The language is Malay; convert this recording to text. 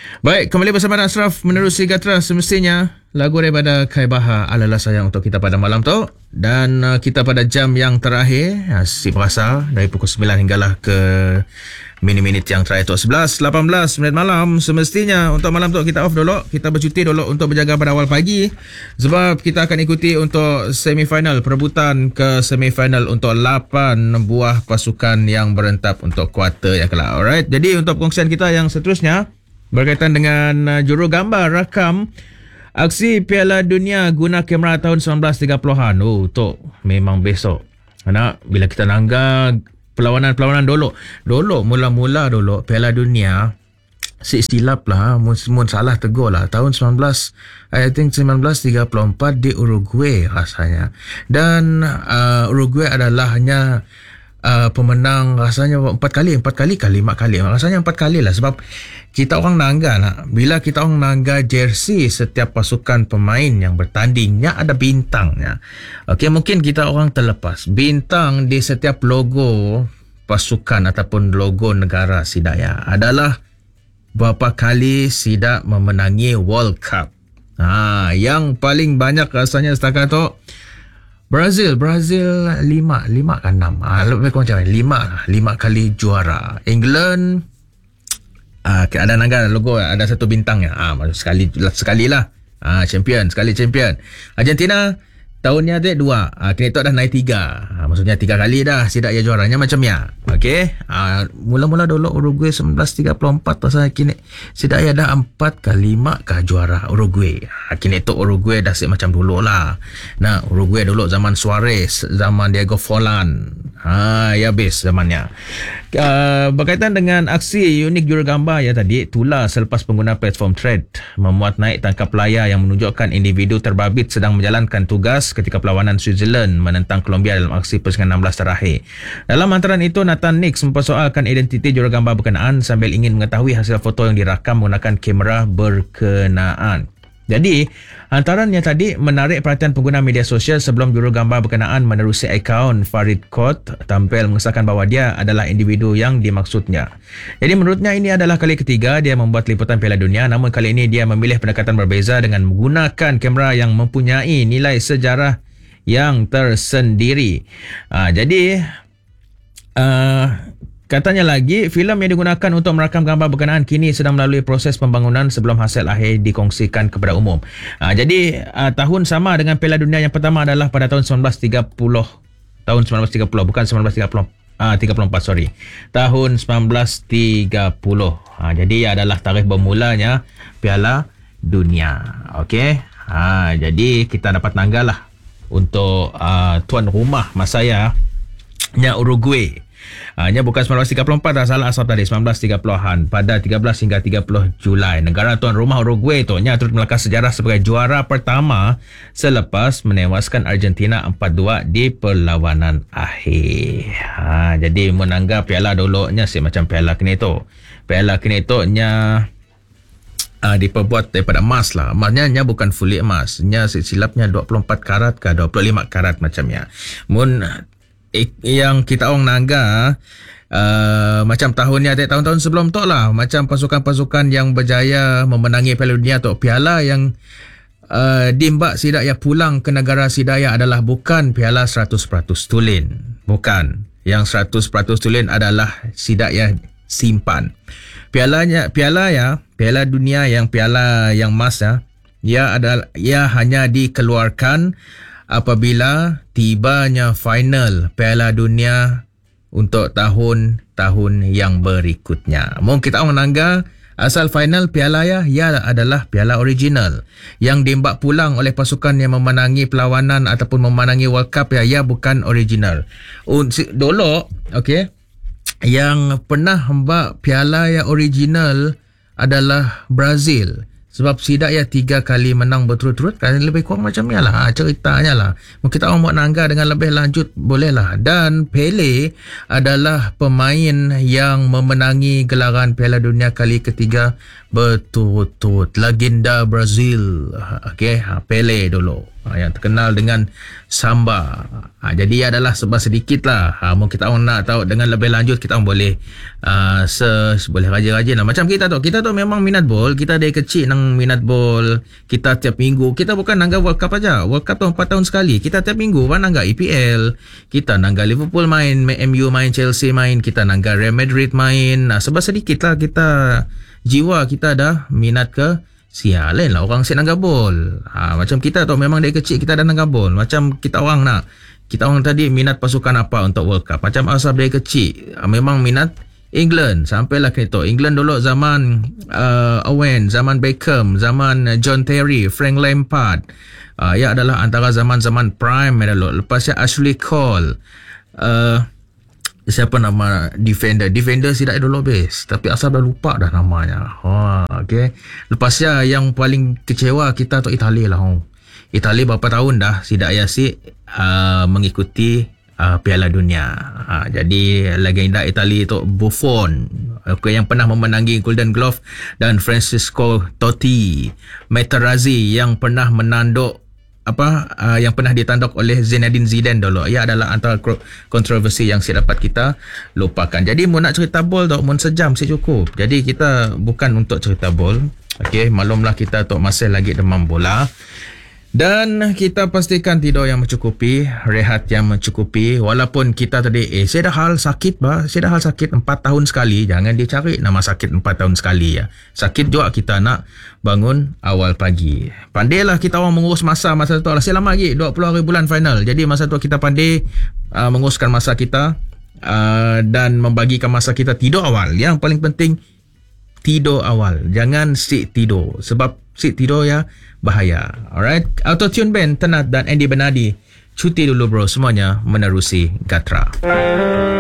Baik, kembali bersama Ashraf menerusi Gatra semestinya. Lagu daripada Kai Bahar, Alalah Sayang untuk kita pada malam tu. Dan kita pada jam yang terakhir, si berasa dari pukul 9 hinggalah ke minit-minit yang terakhir tu 11:18 minit malam. Semestinya untuk malam tu kita off dulu, kita bercuti dulu untuk berjaga pada awal pagi, sebab kita akan ikuti untuk semifinal, perebutan ke semifinal untuk 8 buah pasukan yang berentap untuk kuarter yang kelak. Alright, jadi untuk perkongsian kita yang seterusnya berkaitan dengan jurugambar rakam aksi Piala Dunia guna kamera tahun 1930-an. Oh, tu memang besok. Anak, bila kita nangga perlawanan dulu. Mula-mula Piala Dunia, silap lah, mun salah tegur lah. Tahun 1934 di Uruguay rasanya. Dan Uruguay adalah hanya pemenang rasanya 4 kali, 5 kali. Rasanya 4 kali lah, sebab kita orang nangga lah. Bila kita orang nangga jersey setiap pasukan pemain yang bertandingnya ada bintangnya. Okey, mungkin kita orang terlepas bintang di setiap logo pasukan ataupun logo negara Sidaya adalah berapa kali Sidak memenangi World Cup. Yang paling banyak rasanya setakat tu Brazil 5 kan 6. Lebih kurang macam 5 kali juara. England ada nangga logo, ada satu bintangnya. Sekali lah. Champion. Argentina tahunnya ada 2. Kini tu dah naik 3. Maksudnya 3 kali dah Sidak ya juaranya macam ya. Okey. Mula-mula dulu Uruguay 1934 pasal kini Sidak ya dah 4 ke 5 ke juara Uruguay. Kini tu Uruguay dah macam dulu lah. Nah, Uruguay dulu zaman Suarez, zaman Diego Forlan. Ya best zamannya. Berkaitan dengan aksi unik jurugambar ya tadi, tular selepas pengguna platform Thread memuat naik tangkap layar yang menunjukkan individu terbabit sedang menjalankan tugas ketika perlawanan Switzerland menentang Colombia dalam aksi pusingan 16 terakhir. Dalam antaran itu, Nathan Nix mempersoalkan identiti jurugambar berkenaan sambil ingin mengetahui hasil foto yang dirakam menggunakan kamera berkenaan. Jadi, antaranya tadi menarik perhatian pengguna media sosial sebelum jurugambar berkenaan menerusi akaun Farid Kot tampil mengesahkan bahawa dia adalah individu yang dimaksudnya. Jadi menurutnya ini adalah kali ketiga dia membuat liputan Piala Dunia, namun kali ini dia memilih pendekatan berbeza dengan menggunakan kamera yang mempunyai nilai sejarah yang tersendiri. Katanya lagi, filem yang digunakan untuk merakam gambar berkenaan kini sedang melalui proses pembangunan sebelum hasil akhir dikongsikan kepada umum. Jadi tahun sama dengan Piala Dunia yang pertama adalah pada tahun 1930. Tahun 1930, bukan 1934, sorry. Tahun 1930. Jadi adalah tarikh bermulanya Piala Dunia. Okey. Jadi kita dapat nanggalah untuk tuan rumah masaya nya Uruguay. Nya bukan 1934 dah, salah asal tadi 1930-an pada 13 hingga 30 Julai. Negara tuan rumah Uruguay tu nya turut melangkah sejarah sebagai juara pertama selepas menewaskan Argentina 4-2 di perlawanan akhir. Jadi menangga piala dulu nya macam piala kini tu. Piala kini tu nya diperbuat daripada emas lah. Emasnya nya bukan fully emas. Nya silapnya 24 karat ke 25 karat macamnya. Yang kita orang nangga macam tahunnya tahun-tahun sebelum tu lah, macam pasukan-pasukan yang berjaya memenangi Piala Dunia tu, piala yang diimbak Sidak ya pulang ke negara Sidaya adalah bukan piala 100% tulen, bukan. Yang 100% tulen adalah Sidak ya simpan. Piala Dunia yang piala yang emas ia hanya dikeluarkan apabila tibanya final Piala Dunia untuk tahun-tahun yang berikutnya. Mungkin kita orang nangga asal final piala ia adalah piala original yang diimbak pulang oleh pasukan yang memenangi perlawanan ataupun memenangi World Cup ia bukan original. Dulu, okey, yang pernah hembak piala yang original adalah Brazil. Sebab Sidak ya 3 kali menang berturut-turut, kan lebih kurang macam ni lah ceritanya lah. Mungkin kita orang buat nangga dengan lebih lanjut boleh lah. Dan Pele adalah pemain yang memenangi gelaran Piala Dunia kali ketiga berturut-turut. Legenda Brazil. Okey, Pele dulu. yang terkenal dengan Samba. Jadi adalah sebab sedikit lah. Mau kita orang nak tahu dengan lebih lanjut, kita orang boleh search, boleh rajin-rajin lah. Macam kita tu memang minat bol. Kita dari kecil nang minat bol. Kita tiap minggu, kita bukan nangga World Cup aja. World Cup tu 4 tahun sekali. Kita tiap minggu nangga EPL. Kita nangga Liverpool main, MU main, Chelsea main. Kita nangga Real Madrid main. Sebab sedikit lah kita, jiwa kita dah minat ke sial lain lah orang siap nangga bol. Macam kita tu memang dari kecil kita dah nangga bol. Macam kita orang tadi minat pasukan apa untuk World Cup. Macam asal dari kecil memang minat England. Sampailah ke itu England dulu zaman Owen, zaman Beckham, zaman John Terry, Frank Lampard. Ya adalah antara zaman-zaman prime dulu. Lepasnya Ashley Cole, siapa nama defender tidak dulu base, tapi asal dah lupa dah namanya. Okay. Lepasnya yang paling kecewa kita tu Itali lah. Itali berapa tahun dah tidak yasi mengikuti Piala Dunia. Jadi legenda Itali tu Buffon, yang pernah memenangi Golden Glove, dan Francesco Totti, Materazzi yang pernah menanduk yang pernah ditanduk oleh Zinedine Zidane dulu. Ia adalah antara kontroversi yang dapat kita lupakan. Jadi mau nak cerita bol tu mau sejam si cukup. Jadi kita bukan untuk cerita bol. Okey, maklumlah kita tu masih lagi demam bola. Dan kita pastikan tidur yang mencukupi, rehat yang mencukupi. Walaupun kita tadi saya dah hal sakit 4 tahun sekali. Jangan dia cari nama sakit 4 tahun sekali ya. Sakit juga kita nak bangun awal pagi. Pandailah kita orang mengurus masa tu lah. Saya lama lagi 20 hari bulan final. Jadi masa tu kita pandai menguruskan masa kita dan membagikan masa kita tidur awal. Yang paling penting tidur awal. Jangan sik tidur. Sebab sik tidur ya bahaya. Alright. Autotune Band, Tenat dan Andy Bernardi. Cuti dulu bro. Semuanya menerusi Gatra.